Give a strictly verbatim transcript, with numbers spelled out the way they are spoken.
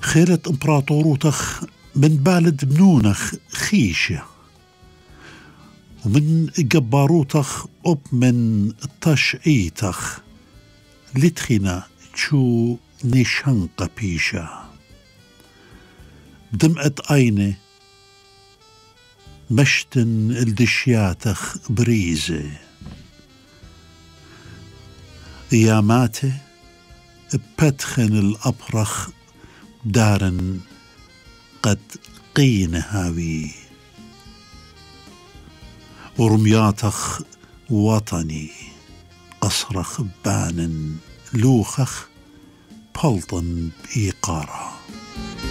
خيلة امبراطوروتخ من بالد بنونخ خيشة، ومن جباروتخ أب من تشعيتخ لتخنا تشو نشنق بيشا. دمقت عيني مشتن الدشياتخ بريزة، قياماته بتخن الأبرخ دارن قد قين هاوي، ورمياتخ وطني قصرخ بان لوخخ بلطن بإيقارة.